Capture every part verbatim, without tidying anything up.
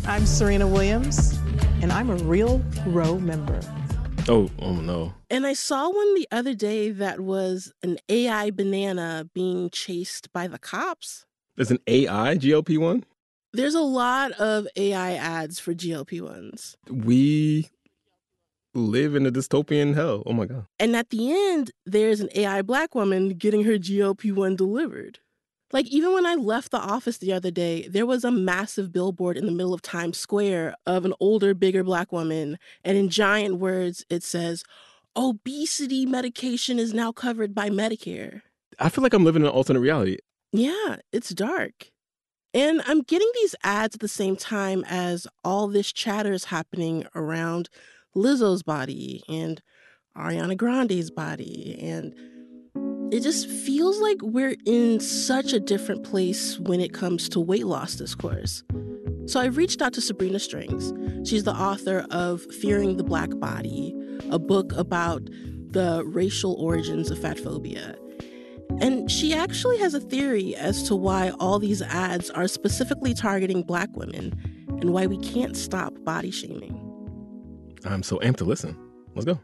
I'm Serena Williams, and I'm a Real Row member. Oh, oh no. And I saw one the other day that was an A I banana being chased by the cops. There's an A I G L P one? There's a lot of A I ads for G L P ones. We live in a dystopian hell. Oh my God. And at the end, there's an A I black woman getting her G L P one delivered. Like, even when I left the office the other day, there was a massive billboard in the middle of Times Square of an older, bigger black woman. And in giant words, it says, obesity medication is now covered by Medicare. I feel like I'm living in an alternate reality. Yeah, it's dark. And I'm getting these ads at the same time as all this chatter is happening around Lizzo's body and Ariana Grande's body. And it just feels like we're in such a different place when it comes to weight loss discourse. So I reached out to Sabrina Strings. She's the author of Fearing the Black Body, a book about the racial origins of fat phobia. And she actually has a theory as to why all these ads are specifically targeting black women and why we can't stop body shaming. I'm so amped to listen. Let's go.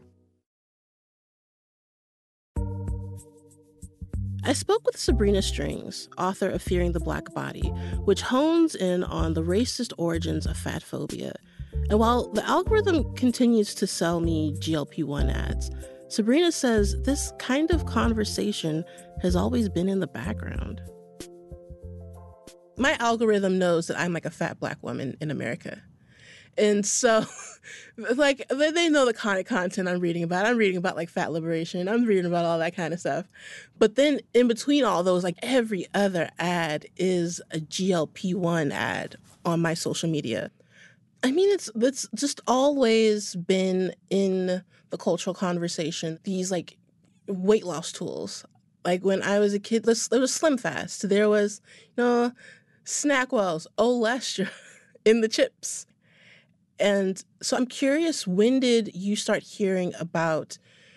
I spoke with Sabrina Strings, author of Fearing the Black Body, which hones in on the racist origins of fat phobia. And while the algorithm continues to sell me G L P one ads, Sabrina says this kind of conversation has always been in the background. My algorithm knows that I'm like a fat black woman in America. And so, like, they know the kind of content I'm reading about. I'm reading about, like, fat liberation. I'm reading about all that kind of stuff. But then in between all those, like, every other ad is a G L P one ad on my social media. I mean, it's it's just always been in the cultural conversation, these, like, weight loss tools. Like, when I was a kid, there was Slim Fast. There was, you know, Snackwells, Olestra in the chips. And so I'm curious, when did you start hearing about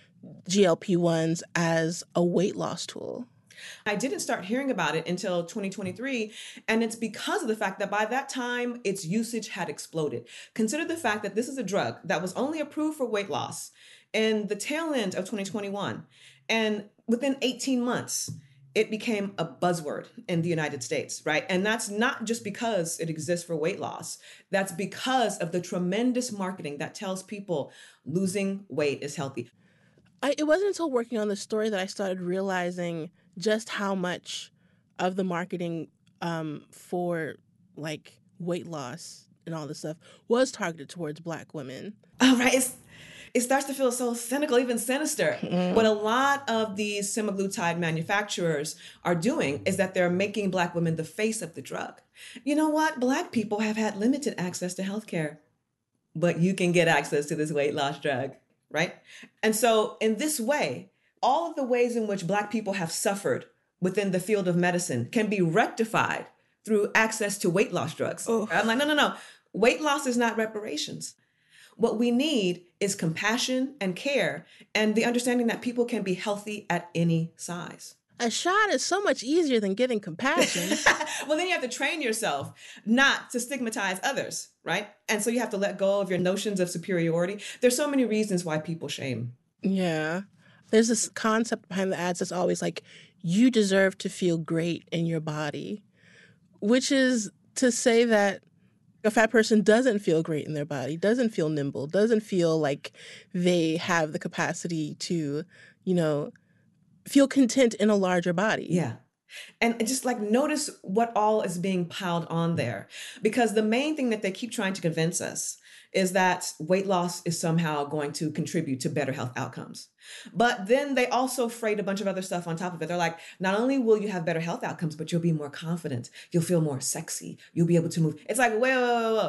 G L P ones as a weight loss tool? I didn't start hearing about it until twenty twenty-three, and it's because of the fact that by that time, its usage had exploded. Consider the fact that this is a drug that was only approved for weight loss in the tail end of twenty twenty-one. And within eighteen months, it became a buzzword in the United States, right? And that's not just because it exists for weight loss. That's because of the tremendous marketing that tells people losing weight is healthy. I, it wasn't until working on the story that I started realizing just how much of the marketing um, for like weight loss and all this stuff was targeted towards black women. Oh, right. It's, it starts to feel so cynical, even sinister. Mm. What a lot of these semaglutide manufacturers are doing is that they're making black women the face of the drug. You know what? Black people have had limited access to healthcare, but you can get access to this weight loss drug, right? And so in this way, all of the ways in which black people have suffered within the field of medicine can be rectified through access to weight loss drugs. Oh. I'm like, no, no, no. Weight loss is not reparations. What we need is compassion and care and the understanding that people can be healthy at any size. A shot is so much easier than getting compassion. Well, then you have to train yourself not to stigmatize others, right? And so you have to let go of your notions of superiority. There's so many reasons why people shame. Yeah. There's this concept behind the ads that's always like, you deserve to feel great in your body, which is to say that a fat person doesn't feel great in their body, doesn't feel nimble, doesn't feel like they have the capacity to, you know, feel content in a larger body. Yeah. And just like notice what all is being piled on there, because the main thing that they keep trying to convince us is that weight loss is somehow going to contribute to better health outcomes. But then they also freight a bunch of other stuff on top of it. They're like, not only will you have better health outcomes, but you'll be more confident. You'll feel more sexy. You'll be able to move. It's like, wait, wait, wait, wait.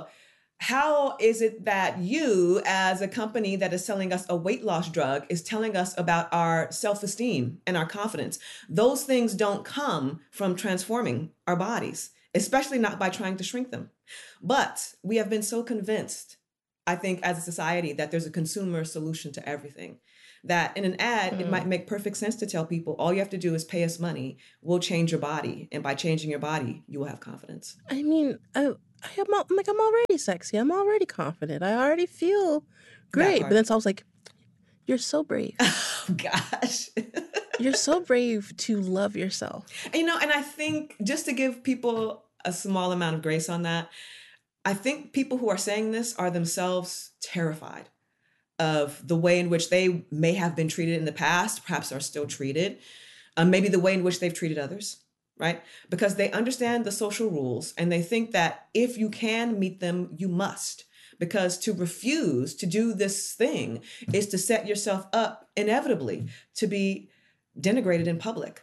How is it that you, as a company that is selling us a weight loss drug, is telling us about our self-esteem and our confidence? Those things don't come from transforming our bodies, especially not by trying to shrink them. But we have been so convinced, I think, as a society, that there's a consumer solution to everything. That in an ad, mm. it might make perfect sense to tell people, all you have to do is pay us money. We'll change your body. And by changing your body, you will have confidence. I mean, I, I am, I'm like, I'm already sexy. I'm already confident. I already feel great. But then so I was like, you're so brave. Oh, gosh. You're so brave to love yourself. You know, and I think just to give people a small amount of grace on that, I think people who are saying this are themselves terrified of the way in which they may have been treated in the past, perhaps are still treated, um, maybe the way in which they've treated others, right? Because they understand the social rules and they think that if you can meet them, you must. Because to refuse to do this thing is to set yourself up inevitably to be denigrated in public.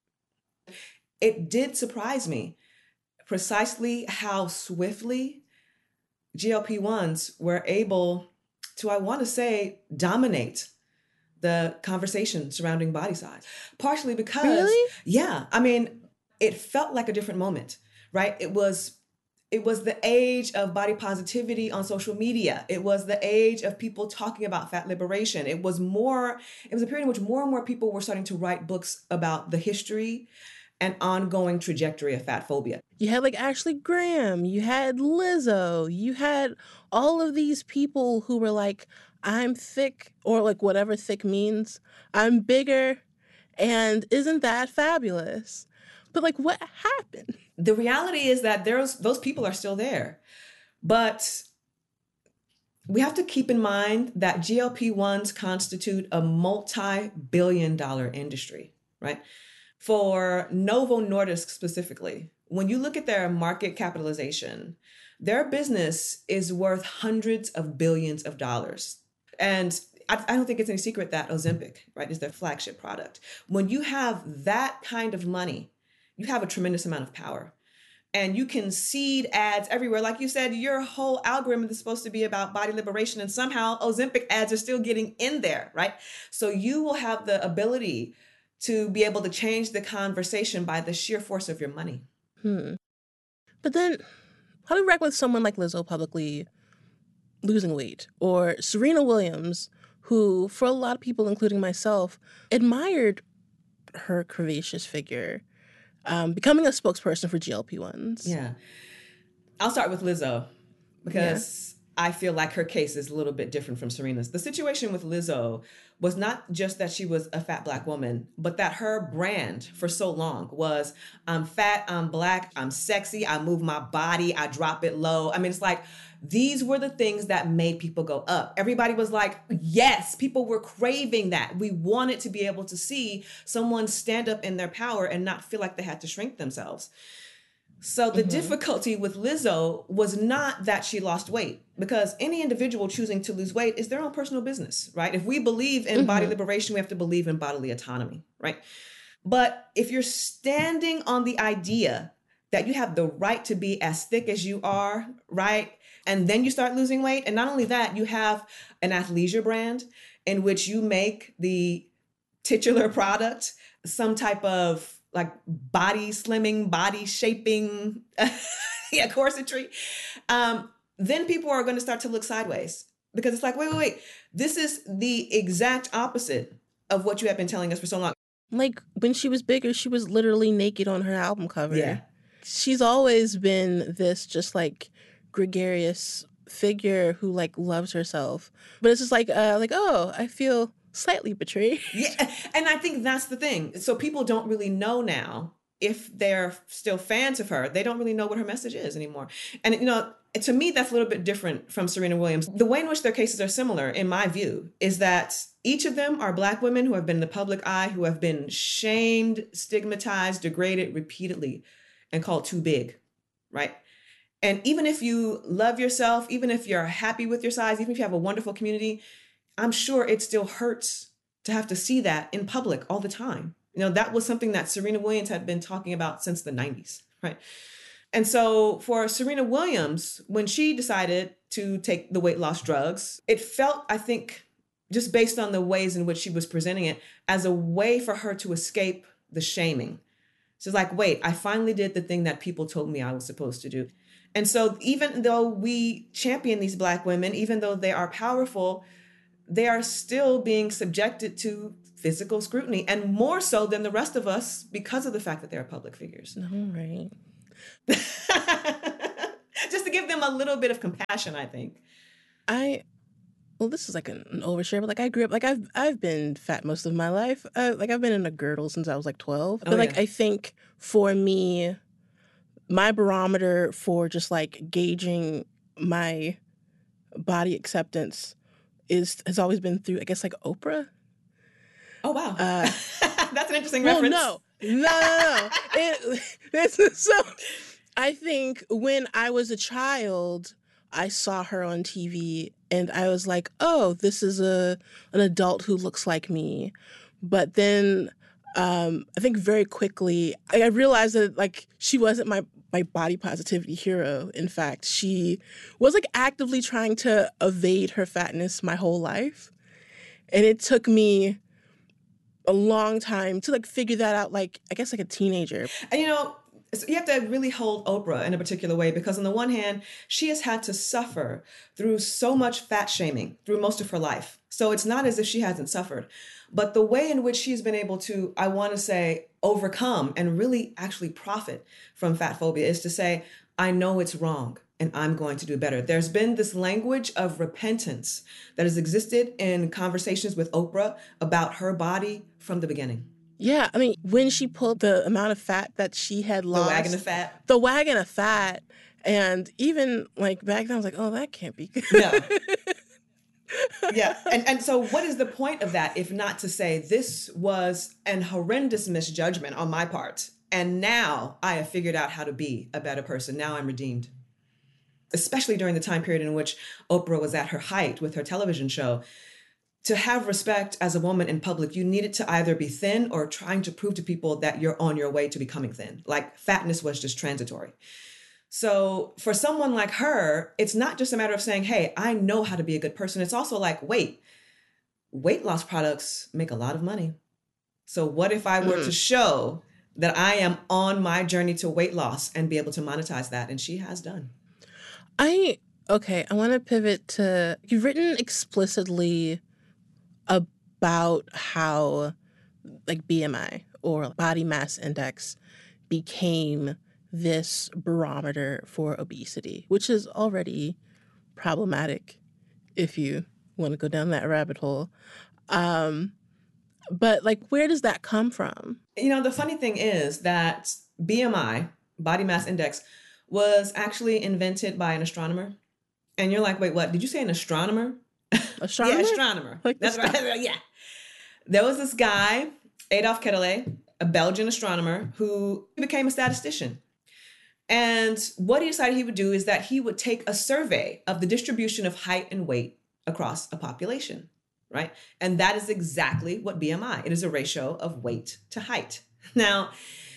It did surprise me precisely how swiftly G L P ones were able to, I want to say, dominate the conversation surrounding body size. Partially because, really? yeah, I mean, it felt like a different moment, right? It was It was the age of body positivity on social media. It was the age of people talking about fat liberation. It was more, it was a period in which more and more people were starting to write books about the history and ongoing trajectory of fat phobia. You had like Ashley Graham, you had Lizzo, you had all of these people who were like, I'm thick, or like whatever thick means, I'm bigger, and isn't that fabulous? But like, what happened? The reality is that there's those people are still there. But we have to keep in mind that G L P ones constitute a multi-billion dollar industry, right? For Novo Nordisk specifically, when you look at their market capitalization, their business is worth hundreds of billions of dollars. And I, I don't think it's any secret that Ozempic, right, is their flagship product. When you have that kind of money, you have a tremendous amount of power. And you can seed ads everywhere. Like you said, your whole algorithm is supposed to be about body liberation, and somehow Ozempic ads are still getting in there, right? So you will have the ability to be able to change the conversation by the sheer force of your money. Hmm. But then, how do you react with someone like Lizzo publicly losing weight? Or Serena Williams, who, for a lot of people, including myself, admired her curvaceous figure, um, becoming a spokesperson for G L P ones. Yeah. I'll start with Lizzo because yeah. I feel like her case is a little bit different from Serena's. The situation with Lizzo was not just that she was a fat Black woman, but that her brand for so long was, I'm fat, I'm Black, I'm sexy, I move my body, I drop it low. I mean, it's like, these were the things that made people go up. Everybody was like, yes, people were craving that. We wanted to be able to see someone stand up in their power and not feel like they had to shrink themselves. So the mm-hmm. difficulty with Lizzo was not that she lost weight, because any individual choosing to lose weight is their own personal business, right? If we believe in mm-hmm. body liberation, we have to believe in bodily autonomy, right? But if you're standing on the idea that you have the right to be as thick as you are, right? And then you start losing weight. And not only that, you have an athleisure brand in which you make the titular product some type of like body slimming, body shaping, yeah, corsetry. Um, then people are going to start to look sideways because it's like, wait, wait, wait. This is the exact opposite of what you have been telling us for so long. Like when she was bigger, she was literally naked on her album cover. Yeah. She's always been this just like gregarious figure who like loves herself. But it's just like, uh, like, oh, I feel slightly betrayed. Yeah. And I think that's the thing. So people don't really know now if they're still fans of her. They don't really know what her message is anymore. And, you know, to me, that's a little bit different from Serena Williams. The way in which their cases are similar, in my view, is that each of them are Black women who have been in the public eye, who have been shamed, stigmatized, degraded repeatedly, and called too big, right? And even if you love yourself, even if you're happy with your size, even if you have a wonderful community, I'm sure it still hurts to have to see that in public all the time. You know, that was something that Serena Williams had been talking about since the nineties, right? And so for Serena Williams, when she decided to take the weight loss drugs, it felt, I think, just based on the ways in which she was presenting it, as a way for her to escape the shaming. She's like, wait, I finally did the thing that people told me I was supposed to do. And so even though we champion these Black women, even though they are powerful, they are still being subjected to physical scrutiny, and more so than the rest of us because of the fact that they're public figures. All right. Just to give give them a little bit of compassion, I think. I, well, this is like an, an overshare, but like I grew up, like I've I've been fat most of my life. Uh, like I've been in a girdle since I was like twelve. Oh, but like yeah. I think for me, my barometer for just like gauging my body acceptance is has always been through, I guess, like Oprah. Oh, wow. Uh, That's an interesting well, reference. no, no, no, no. it, it's, so I think when I was a child, I saw her on T V and I was like, oh, this is a an adult who looks like me. But then um, I think very quickly I I realized that like she wasn't my my body positivity hero. In fact, she was like actively trying to evade her fatness my whole life. And it took me a long time to like figure that out, like I guess like a teenager. And you know, so you have to really hold Oprah in a particular way, because on the one hand, she has had to suffer through so much fat shaming through most of her life. So it's not as if she hasn't suffered. But the way in which she's been able to, I want to say, overcome and really actually profit from fat phobia is to say, I know it's wrong and I'm going to do better. There's been this language of repentance that has existed in conversations with Oprah about her body from the beginning. Yeah, I mean, when she pulled the amount of fat that she had lost. The wagon of fat. The wagon of fat. And even like back then I was like, oh, that can't be good. No. Yeah. And, and so what is the point of that if not to say this was an horrendous misjudgment on my part, and now I have figured out how to be a better person. Now I'm redeemed. Especially during the time period in which Oprah was at her height with her television show. To have respect as a woman in public, you needed to either be thin or trying to prove to people that you're on your way to becoming thin. Like fatness was just transitory. So for someone like her, it's not just a matter of saying, hey, I know how to be a good person. It's also like, wait, weight loss products make a lot of money. So what if I were mm. to show that I am on my journey to weight loss and be able to monetize that? And she has done. I, okay, I want to pivot to, you've written explicitly about how like B M I or body mass index became this barometer for obesity, which is already problematic if you want to go down that rabbit hole. Um, but like, where does that come from? You know, the funny thing is that B M I, body mass index, was actually invented by an astronomer. And you're like, wait, what? Did you say an astronomer? Astronomer? Yeah, astronomer. Like That's right. Yeah. There was this guy, Adolf Quetelet, a Belgian astronomer, who became a statistician. And what he decided he would do is that he would take a survey of the distribution of height and weight across a population, right? And that is exactly what B M I. It is a ratio of weight to height. Now,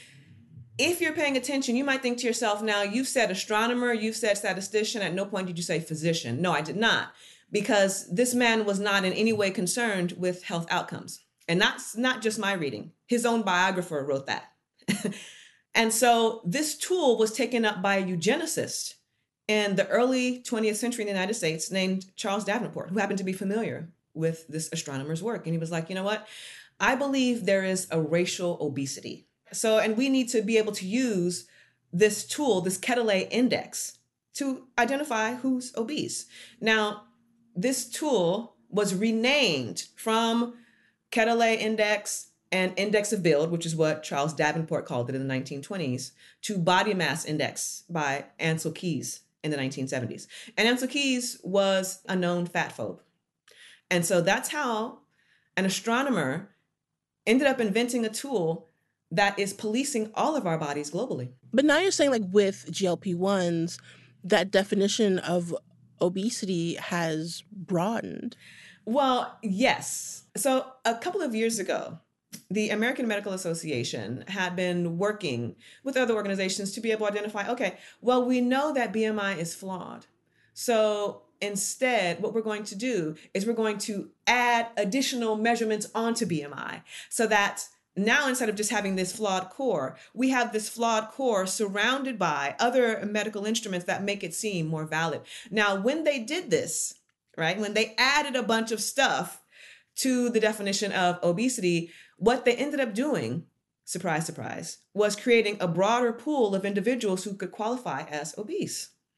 if you're paying attention, you might think to yourself, now you've said astronomer, you've said statistician. At no point did you say physician. No, I did not. Because this man was not in any way concerned with health outcomes. And that's not just my reading. His own biographer wrote that. And so this tool was taken up by a eugenicist in the early twentieth century in the United States named Charles Davenport, who happened to be familiar with this astronomer's work. And he was like, you know what? I believe there is a racial obesity. So, and we need to be able to use this tool, this Quetelet index, to identify who's obese. Now, this tool was renamed from Quetelet Index and Index of Build, which is what Charles Davenport called it in the nineteen twenties, to Body Mass Index by Ancel Keys in the nineteen seventies. And Ancel Keys was a known fat phobe. And so that's how an astronomer ended up inventing a tool that is policing all of our bodies globally. But now you're saying like with G L P ones, that definition of obesity has broadened. Well, yes. So a couple of years ago, the American Medical Association had been working with other organizations to be able to identify, okay, well, we know that B M I is flawed. So instead, what we're going to do is we're going to add additional measurements onto B M I so that now, instead of just having this flawed core, we have this flawed core surrounded by other medical instruments that make it seem more valid. Now, when they did this, right, when they added a bunch of stuff to the definition of obesity, what they ended up doing, surprise, surprise, was creating a broader pool of individuals who could qualify as obese.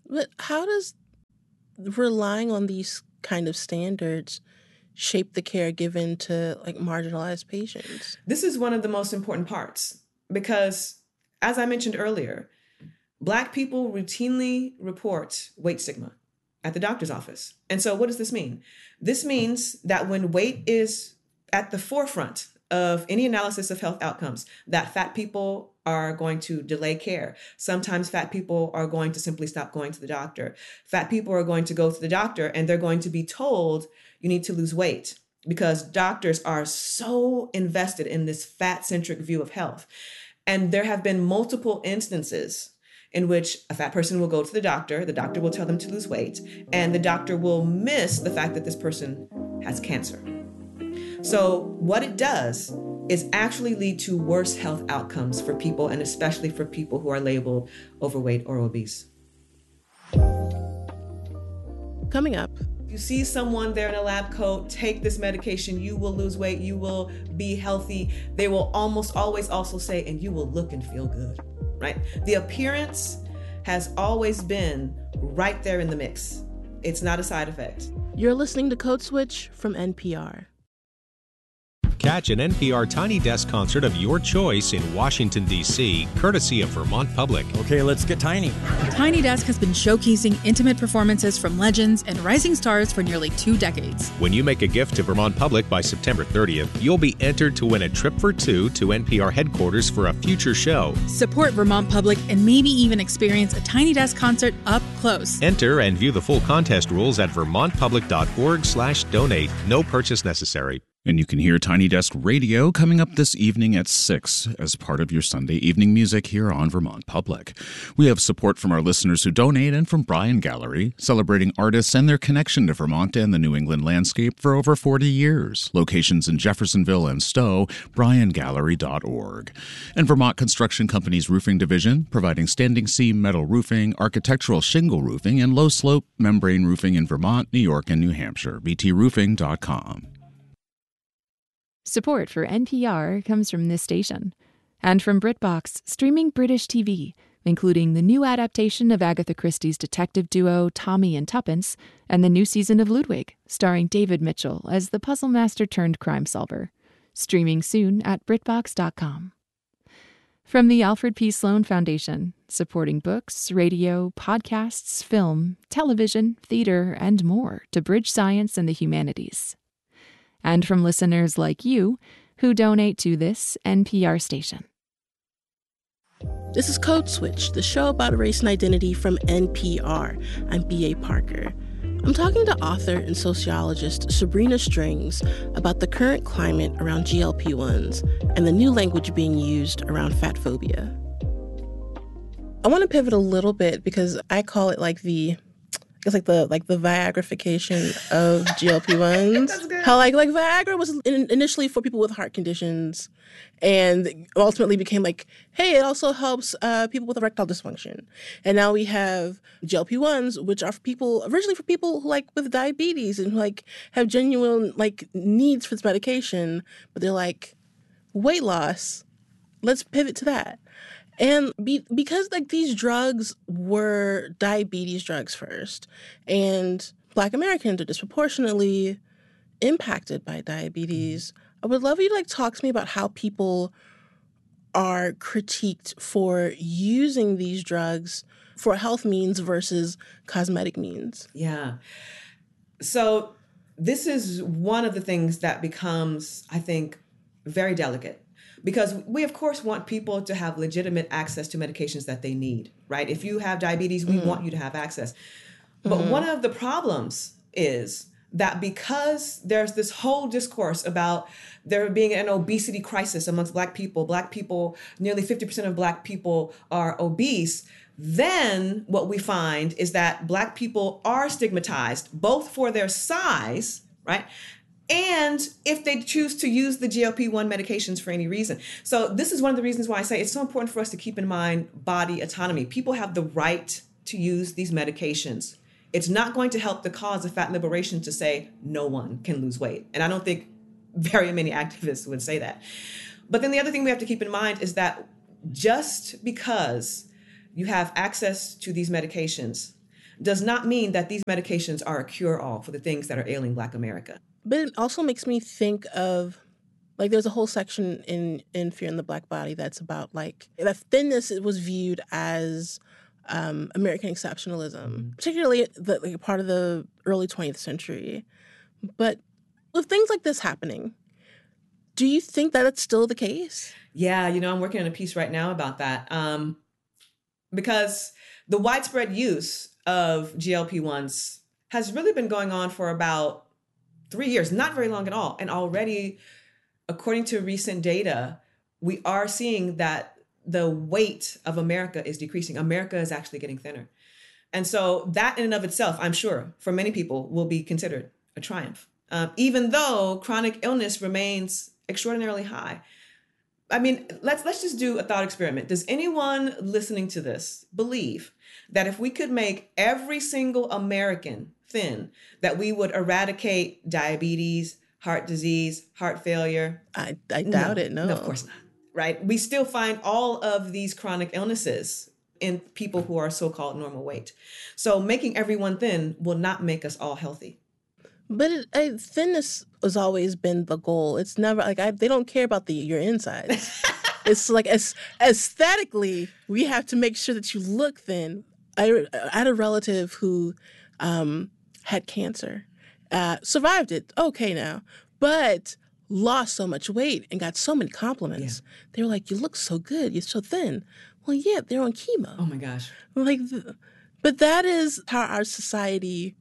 But how does relying on these kind of standards shape the care given to like marginalized patients? This is one of the most important parts because, as I mentioned earlier, Black people routinely report weight stigma at the doctor's office. And so what does this mean? This means that when weight is at the forefront of any analysis of health outcomes, that fat people are going to delay care. Sometimes fat people are going to simply stop going to the doctor. Fat people are going to go to the doctor and they're going to be told you need to lose weight because doctors are so invested in this fat-centric view of health. And there have been multiple instances in which a fat person will go to the doctor, the doctor will tell them to lose weight, and the doctor will miss the fact that this person has cancer. So what it does is actually lead to worse health outcomes for people, and especially for people who are labeled overweight or obese. Coming up, you see someone there in a lab coat, take this medication, you will lose weight, you will be healthy. They will almost always also say, and you will look and feel good, right? The appearance has always been right there in the mix. It's not a side effect. You're listening to Code Switch from N P R. Catch an N P R Tiny Desk concert of your choice in Washington, D C, courtesy of Vermont Public. Okay, let's get tiny. Tiny Desk has been showcasing intimate performances from legends and rising stars for nearly two decades. When you make a gift to Vermont Public by September thirtieth, you'll be entered to win a trip for two to N P R headquarters for a future show. Support Vermont Public and maybe even experience a Tiny Desk concert up close. Enter and view the full contest rules at vermontpublic.org slash donate. No purchase necessary. And you can hear Tiny Desk Radio coming up this evening at six as part of your Sunday evening music here on Vermont Public. We have support from our listeners who donate and from Bryan Gallery, celebrating artists and their connection to Vermont and the New England landscape for over forty years. Locations in Jeffersonville and Stowe, bryan gallery dot org. And Vermont Construction Company's Roofing Division, providing standing seam metal roofing, architectural shingle roofing, and low-slope membrane roofing in Vermont, New York, and New Hampshire. b t roofing dot com. Support for N P R comes from this station and from BritBox, streaming British T V, including the new adaptation of Agatha Christie's detective duo Tommy and Tuppence and the new season of Ludwig, starring David Mitchell as the puzzle master turned crime solver. Streaming soon at brit box dot com. From the Alfred P. Sloan Foundation, supporting books, radio, podcasts, film, television, theater, and more to bridge science and the humanities. And from listeners like you who donate to this N P R station. This is Code Switch, the show about race and identity from N P R. I'm B A Parker. I'm talking to author and sociologist Sabrina Strings about the current climate around G L P ones and the new language being used around fat phobia. I want to pivot a little bit because I call it like the It's like the like the Viagraification of G L P ones. That's good. How like like Viagra was in, initially for people with heart conditions, and ultimately became like, hey, it also helps uh, people with erectile dysfunction. And now we have G L P ones, which are for people originally for people who like with diabetes and who like have genuine like needs for this medication, but they're like weight loss. Let's pivot to that. And be, because like these drugs were diabetes drugs first, and Black Americans are disproportionately impacted by diabetes, I would love you to like talk to me about how people are critiqued for using these drugs for health means versus cosmetic means. Yeah. So this is one of the things that becomes, I think, very delicate. Because we, of course, want people to have legitimate access to medications that they need, right? If you have diabetes, we mm. want you to have access. But mm-hmm. one of the problems is that because there's this whole discourse about there being an obesity crisis amongst Black people, Black people, nearly fifty percent of Black people are obese, then what we find is that Black people are stigmatized both for their size, right? And if they choose to use the G L P one medications for any reason. So this is one of the reasons why I say it's so important for us to keep in mind body autonomy. People have the right to use these medications. It's not going to help the cause of fat liberation to say no one can lose weight. And I don't think very many activists would say that. But then the other thing we have to keep in mind is that just because you have access to these medications does not mean that these medications are a cure-all for the things that are ailing Black America. But it also makes me think of, like, there's a whole section in, in Fear in the Black Body that's about, like, that thinness was viewed as um, American exceptionalism, mm-hmm. particularly the, like, part of the early twentieth century. But with things like this happening, do you think that it's still the case? Yeah, you know, I'm working on a piece right now about that. Um, because the widespread use of G L P ones has really been going on for about three years, not very long at all. And already, according to recent data, we are seeing that the weight of America is decreasing. America is actually getting thinner. And so that in and of itself, I'm sure, for many people will be considered a triumph, um, even though chronic illness remains extraordinarily high. I mean, let's let's just do a thought experiment. Does anyone listening to this believe that if we could make every single American thin, that we would eradicate diabetes, heart disease, heart failure? I, I doubt no, it, no. No, of course not, right? We still find all of these chronic illnesses in people who are so-called normal weight. So making everyone thin will not make us all healthy. But it, I, thinness has always been the goal. It's never like I, they don't care about the your insides. It's like as aesthetically, we have to make sure that you look thin. I, I had a relative who um, had cancer, uh, survived it, okay now, but lost so much weight and got so many compliments. Yeah. They were like, "You look so good. You're so thin." Well, yeah, they're on chemo. Oh my gosh! Like, but that is how our society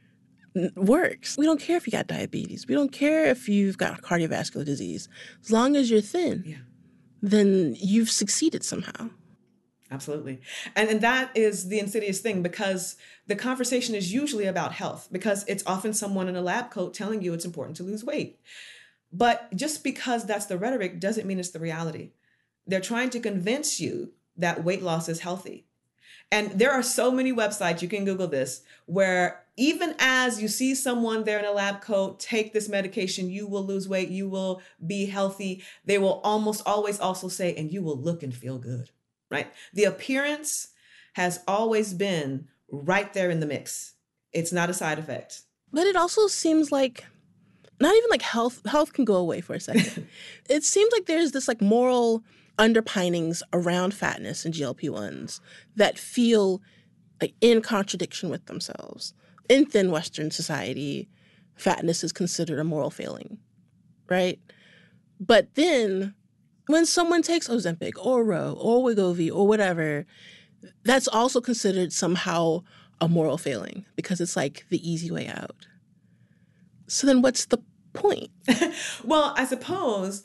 works. We don't care if you got diabetes. We don't care if you've got cardiovascular disease. As long as you're thin, yeah. then you've succeeded somehow. Absolutely. And and that is the insidious thing, because the conversation is usually about health, because it's often someone in a lab coat telling you it's important to lose weight. But just because that's the rhetoric doesn't mean it's the reality. They're trying to convince you that weight loss is healthy. And there are so many websites, you can Google this, where even as you see someone there in a lab coat, take this medication, you will lose weight, you will be healthy. They will almost always also say, and you will look and feel good, right? The appearance has always been right there in the mix. It's not a side effect. But it also seems like, not even like health, health can go away for a second. It seems like there's this like moral underpinnings around fatness and G L P ones that feel like in contradiction with themselves. In thin Western society, fatness is considered a moral failing, right? But then when someone takes Ozempic or Ro or Wegovy or whatever, that's also considered somehow a moral failing because it's like the easy way out. So then what's the point? Well, I suppose,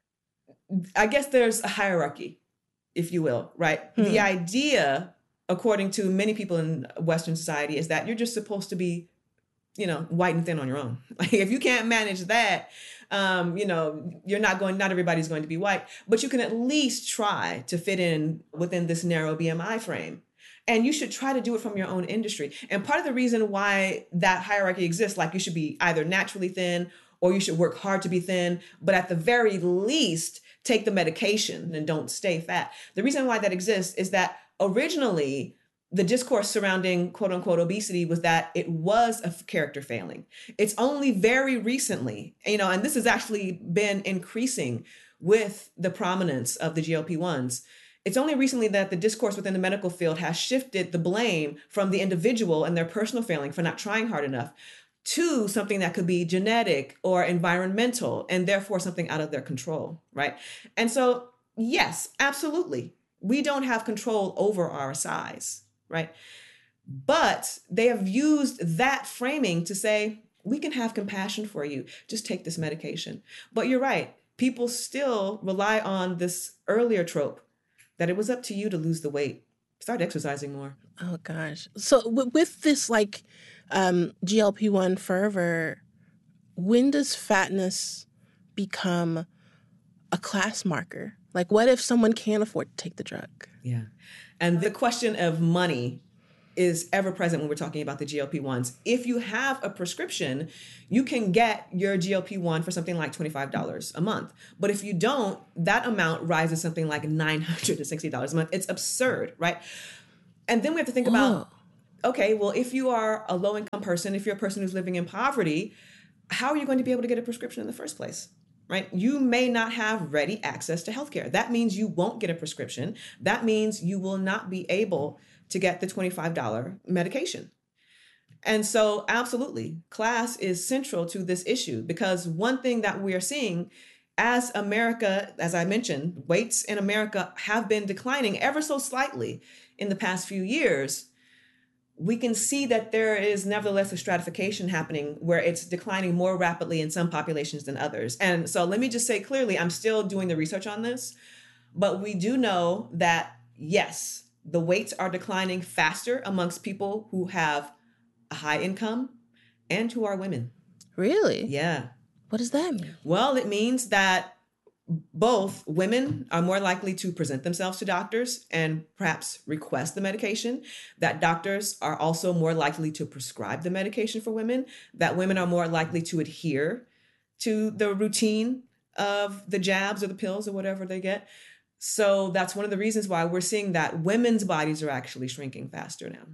I guess there's a hierarchy, if you will, right? Hmm. The idea, according to many people in Western society, is that you're just supposed to be, you know, white and thin on your own. Like if you can't manage that, um, you know, you're not going, not everybody's going to be white, but you can at least try to fit in within this narrow B M I frame. And you should try to do it from your own industry. And part of the reason why that hierarchy exists, like you should be either naturally thin or you should work hard to be thin, but at the very least, take the medication and don't stay fat. The reason why that exists is that originally, the discourse surrounding quote unquote obesity was that it was a character failing. It's only very recently, you know, and this has actually been increasing with the prominence of the G L P ones. It's only recently that the discourse within the medical field has shifted the blame from the individual and their personal failing for not trying hard enough to something that could be genetic or environmental and therefore something out of their control, right? And so, yes, absolutely. We don't have control over our size, right? But they have used that framing to say, we can have compassion for you. Just take this medication. But you're right. People still rely on this earlier trope that it was up to you to lose the weight. Start exercising more. Oh, gosh. So w- with this, like, um, G L P one fervor, when does fatness become a class marker? Like, what if someone can't afford to take the drug? Yeah. And the question of money is ever present when we're talking about the G L P ones. If you have a prescription, you can get your G L P one for something like twenty-five dollars a month. But if you don't, that amount rises something like nine hundred sixty dollars a month. It's absurd, right? And then we have to think Whoa. about okay, well, if you are a low income person, if you're a person who's living in poverty, how are you going to be able to get a prescription in the first place? Right? You may not have ready access to healthcare. That means you won't get a prescription. That means you will not be able to get the twenty-five dollars medication. And so absolutely, class is central to this issue, because one thing that we are seeing as America, as I mentioned, weights in America have been declining ever so slightly in the past few years. We can see that there is nevertheless a stratification happening where it's declining more rapidly in some populations than others. And so let me just say clearly, I'm still doing the research on this, but we do know that, yes, the weights are declining faster amongst people who have a high income and who are women. Really? Yeah. What does that mean? Well, it means that both women are more likely to present themselves to doctors and perhaps request the medication, that doctors are also more likely to prescribe the medication for women, that women are more likely to adhere to the routine of the jabs or the pills or whatever they get. So that's one of the reasons why we're seeing that women's bodies are actually shrinking faster now.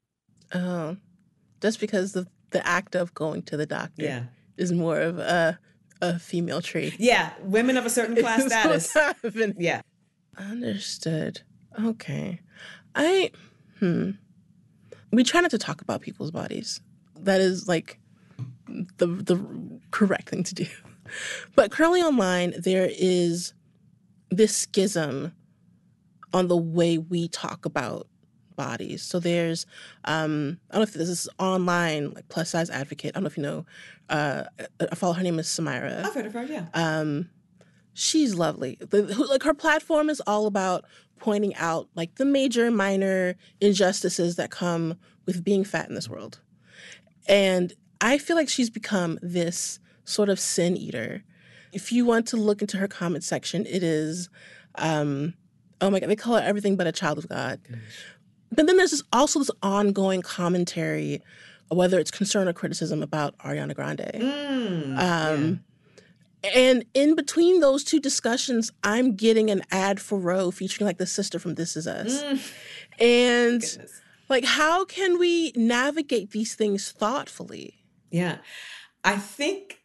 Oh, just because the, the act of going to the doctor yeah. is more of a a female trait. Yeah, women of a certain class status. Yeah. Understood. Okay. I, hmm. We try not to talk about people's bodies. That is like the the correct thing to do. But currently online, there is this schism on the way we talk about bodies. So there's, um, I don't know if this is online, like plus size advocate. I don't know if you know. Uh, I follow her name is Samira. I've heard of her, yeah. Um, she's lovely. The, like her platform is all about pointing out like the major and minor injustices that come with being fat in this world. And I feel like she's become this sort of sin eater. If you want to look into her comment section, it is, um, oh my God, they call her everything but a child of God. Gosh. But then there's this, also this ongoing commentary, whether it's concern or criticism about Ariana Grande. Mm, um, yeah. And in between those two discussions, I'm getting an ad for Roe featuring like the sister from This Is Us. Mm. And Goodness. Like, how can we navigate these things thoughtfully? Yeah. I think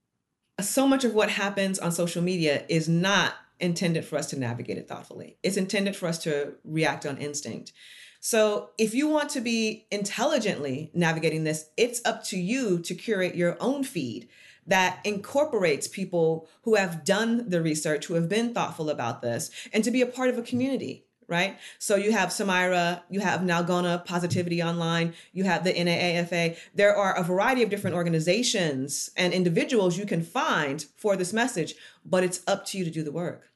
so much of what happens on social media is not intended for us to navigate it thoughtfully. It's intended for us to react on instinct. So if you want to be intelligently navigating this, it's up to you to curate your own feed that incorporates people who have done the research, who have been thoughtful about this, and to be a part of a community, right? So you have Samira, you have Nalgona Positivity Online, you have the N double A F A. There are a variety of different organizations and individuals you can find for this message, but it's up to you to do the work.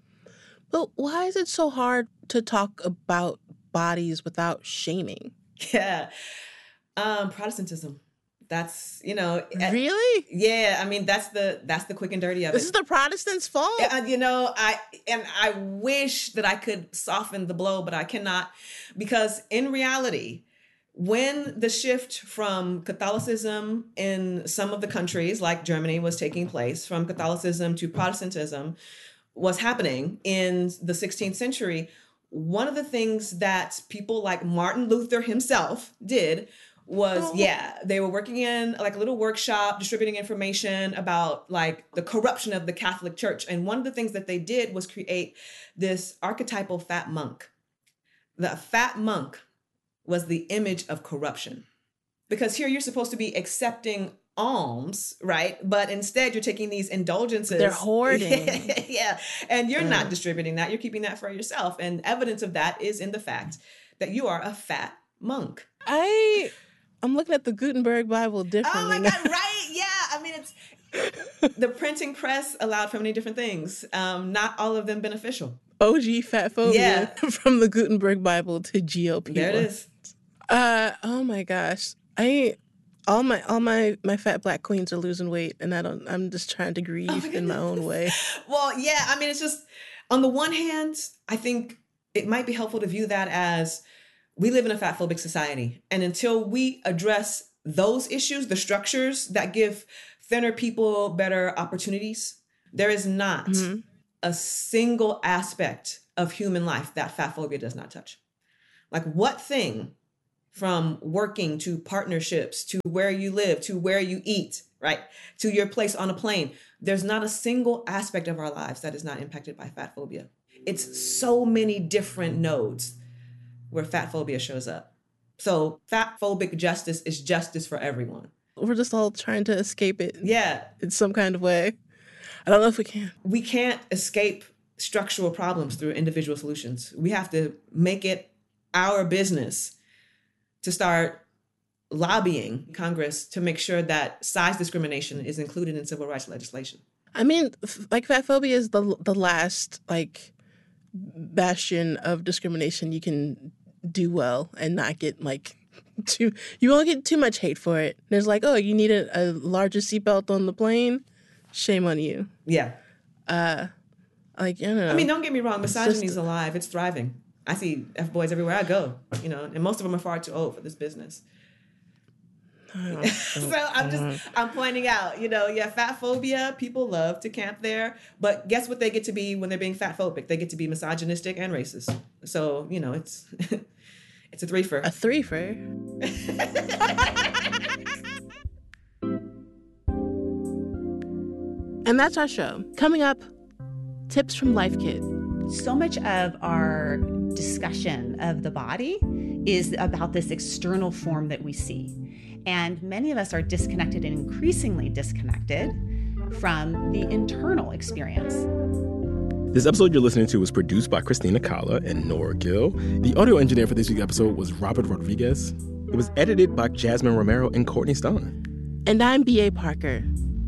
But why is it so hard to talk about bodies without shaming? Yeah. Um, Protestantism. That's, you know. Really? Yeah. I mean, that's the, that's the quick and dirty of this it. This is the Protestants' fault. Uh, you know, I, and I wish that I could soften the blow, but I cannot, because in reality, when the shift from Catholicism in some of the countries like Germany was taking place, from Catholicism to Protestantism was happening in the sixteenth century, one of the things that people like Martin Luther himself did was, oh. yeah, they were working in like a little workshop, distributing information about like the corruption of the Catholic Church. And one of the things that they did was create this archetypal fat monk. The fat monk was the image of corruption. Because here you're supposed to be accepting alms, right? But instead you're taking these indulgences. They're hoarding. Yeah. And you're mm. not distributing that. You're keeping that for yourself. And evidence of that is in the fact that you are a fat monk. I, I'm looking at the Gutenberg Bible differently. Oh my God, right? Yeah. I mean, it's the printing press allowed for many different things. Um, not all of them beneficial. O G fat phobia. Yeah. From the Gutenberg Bible to G O P. There it is. Uh, oh my gosh. I... All my all my, my fat black queens are losing weight, and I don't. I'm just trying to grieve oh in my own way. Well, yeah. I mean, it's just on the one hand, I think it might be helpful to view that as we live in a fat phobic society, and until we address those issues, the structures that give thinner people better opportunities, there is not mm-hmm. a single aspect of human life that fat phobia does not touch. Like, what thing from working to partnerships to where you live, to where you eat, right? To your place on a plane. There's not a single aspect of our lives that is not impacted by fat phobia. It's so many different nodes where fat phobia shows up. So fat phobic justice is justice for everyone. We're just all trying to escape it. Yeah. In some kind of way. I don't know if we can. We can't escape structural problems through individual solutions. We have to make it our business to start lobbying Congress to make sure that size discrimination is included in civil rights legislation. I mean, like fat phobia is the the last like bastion of discrimination you can do well and not get like too. You won't get too much hate for it. There's like, oh, you need a, a larger seatbelt on the plane. Shame on you. Yeah. Uh, like I don't know. I mean, don't get me wrong. Misogyny is just alive. It's thriving. I see F boys everywhere I go. You know, and most of them are far too old for this business. So I'm just, I'm pointing out, you know, yeah, fat phobia, people love to camp there, but guess what they get to be when they're being fat phobic? They get to be misogynistic and racist. So, you know, it's, it's a threefer. A threefer? And that's our show. Coming up, tips from Life Kit. So much of our discussion of the body is about this external form that we see. And many of us are disconnected and increasingly disconnected from the internal experience. This episode you're listening to was produced by Christina Kala and Nora Gill. The audio engineer for this week's episode was Robert Rodriguez. It was edited by Jasmine Romero and Courtney Stone. And I'm B A. Parker.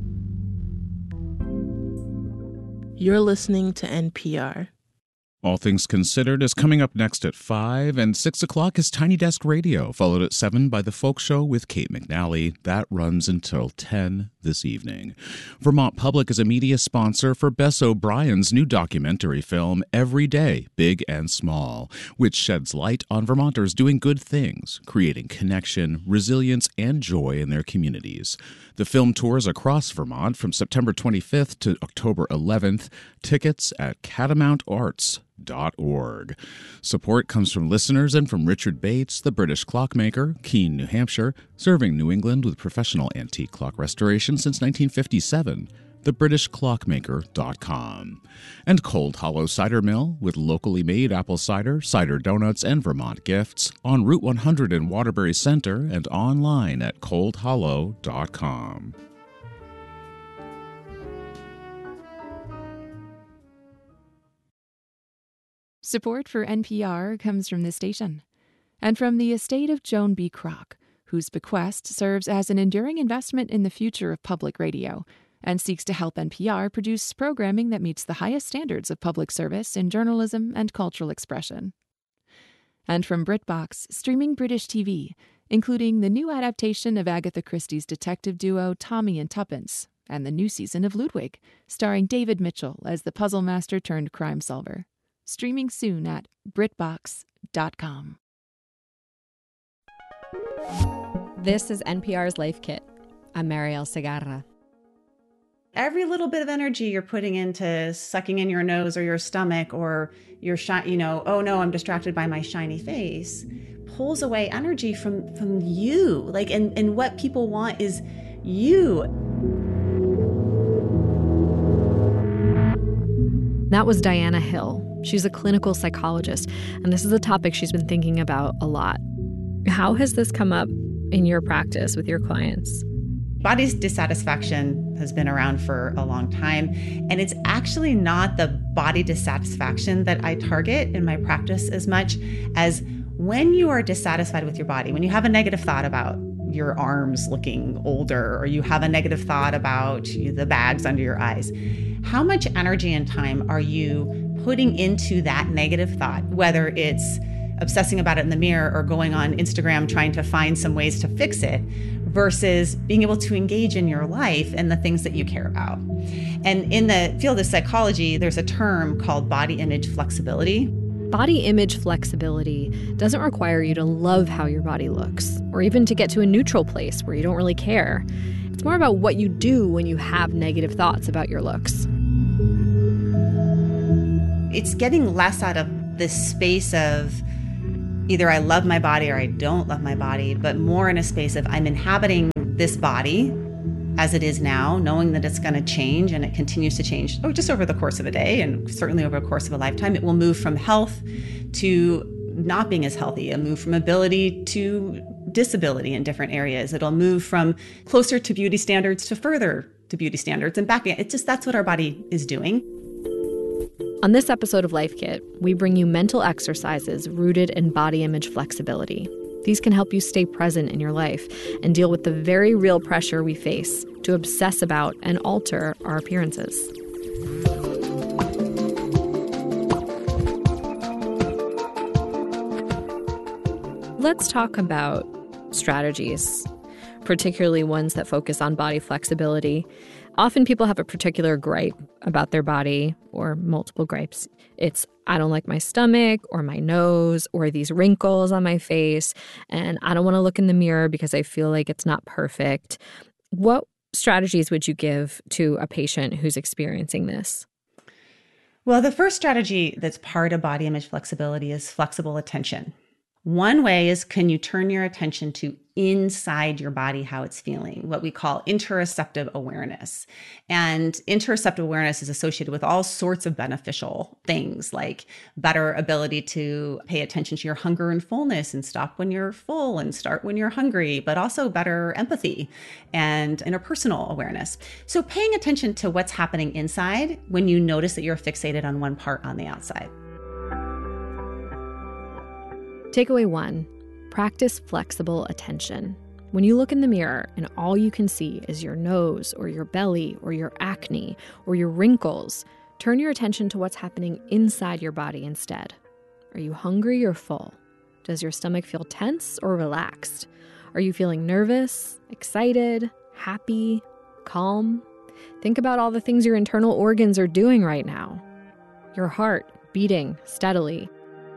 You're listening to N P R. All Things Considered is coming up next at five, and six o'clock is Tiny Desk Radio, followed at seven by The Folk Show with Kate McNally. That runs until ten this evening. Vermont Public is a media sponsor for Bess O'Brien's new documentary film, Every Day, Big and Small, which sheds light on Vermonters doing good things, creating connection, resilience, and joy in their communities. The film tours across Vermont from September twenty-fifth to October eleventh. Tickets at catamount arts dot org. Support comes from listeners and from Richard Bates, the British clockmaker, Keene, New Hampshire, serving New England with professional antique clock restoration since nineteen fifty-seven. the british clockmaker dot com. And Cold Hollow Cider Mill with locally made apple cider, cider donuts, and Vermont gifts on Route one hundred in Waterbury Center and online at cold hollow dot com. Support for N P R comes from this station and from the estate of Joan B. Kroc, whose bequest serves as an enduring investment in the future of public radio and seeks to help N P R produce programming that meets the highest standards of public service in journalism and cultural expression. And from BritBox, streaming British T V, including the new adaptation of Agatha Christie's detective duo Tommy and Tuppence, and the new season of Ludwig, starring David Mitchell as the puzzle master turned crime solver. Streaming soon at brit box dot com. This is N P R's Life Kit. I'm Marielle Segarra. Every little bit of energy you're putting into sucking in your nose or your stomach or your shi- you know, oh no, I'm distracted by my shiny face, pulls away energy from from you. Like, and and what people want is you. That was Diana Hill. She's a clinical psychologist, and this is a topic she's been thinking about a lot. How has this come up in your practice with your clients? Body dissatisfaction has been around for a long time, and it's actually not the body dissatisfaction that I target in my practice as much as when you are dissatisfied with your body, when you have a negative thought about your arms looking older, or you have a negative thought about the bags under your eyes, how much energy and time are you putting into that negative thought, whether it's obsessing about it in the mirror or going on Instagram trying to find some ways to fix it, versus being able to engage in your life and the things that you care about. And in the field of psychology, there's a term called body image flexibility. Body image flexibility doesn't require you to love how your body looks, or even to get to a neutral place where you don't really care. It's more about what you do when you have negative thoughts about your looks. It's getting less out of this space of either I love my body or I don't love my body, but more in a space of I'm inhabiting this body as it is now, knowing that it's going to change and it continues to change oh, just over the course of a day and certainly over the course of a lifetime. It will move from health to not being as healthy. It'll move from ability to disability in different areas. It'll move from closer to beauty standards to further to beauty standards and back again. It's just that's what our body is doing. On this episode of Life Kit, we bring you mental exercises rooted in body image flexibility. These can help you stay present in your life and deal with the very real pressure we face to obsess about and alter our appearances. Let's talk about strategies, particularly ones that focus on body flexibility. Often people have a particular gripe about their body or multiple gripes. It's, I don't like my stomach or my nose or these wrinkles on my face, and I don't want to look in the mirror because I feel like it's not perfect. What strategies would you give to a patient who's experiencing this? Well, the first strategy that's part of body image flexibility is flexible attention. One way is, can you turn your attention to inside your body, how it's feeling, what we call interoceptive awareness. And interoceptive awareness is associated with all sorts of beneficial things, like better ability to pay attention to your hunger and fullness and stop when you're full and start when you're hungry, but also better empathy and interpersonal awareness. So paying attention to what's happening inside when you notice that you're fixated on one part on the outside. Takeaway one, practice flexible attention. When you look in the mirror and all you can see is your nose or your belly or your acne or your wrinkles, turn your attention to what's happening inside your body instead. Are you hungry or full? Does your stomach feel tense or relaxed? Are you feeling nervous, excited, happy, calm? Think about all the things your internal organs are doing right now. Your heart beating steadily.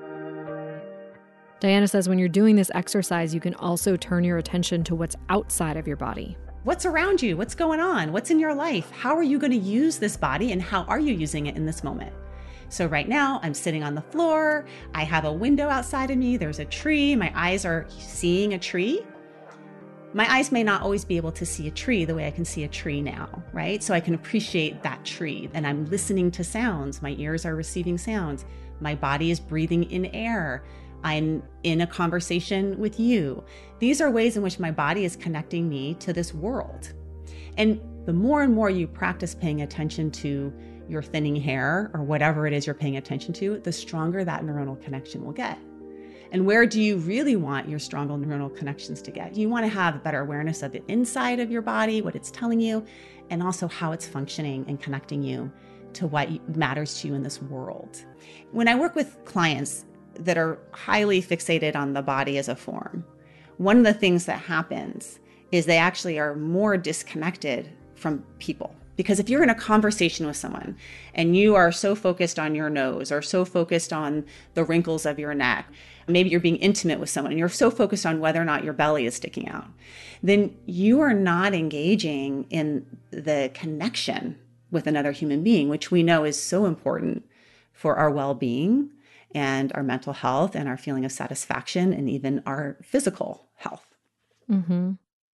Diana says when you're doing this exercise, you can also turn your attention to what's outside of your body. What's around you? What's going on? What's in your life? How are you going to use this body and how are you using it in this moment? So right now I'm sitting on the floor. I have a window outside of me. There's a tree. My eyes are seeing a tree. My eyes may not always be able to see a tree the way I can see a tree now, right? So I can appreciate that tree and I'm listening to sounds. My ears are receiving sounds. My body is breathing in air. I'm in a conversation with you. These are ways in which my body is connecting me to this world. And the more and more you practice paying attention to your thinning hair or whatever it is you're paying attention to, the stronger that neuronal connection will get. And where do you really want your stronger neuronal connections to get? You want to have a better awareness of the inside of your body, what it's telling you, and also how it's functioning and connecting you to what matters to you in this world. When I work with clients that are highly fixated on the body as a form, one of the things that happens is they actually are more disconnected from people. Because if you're in a conversation with someone and you are so focused on your nose or so focused on the wrinkles of your neck, maybe you're being intimate with someone and you're so focused on whether or not your belly is sticking out, then you are not engaging in the connection with another human being, which we know is so important for our well-being and our mental health and our feeling of satisfaction and even our physical health. Mm-hmm.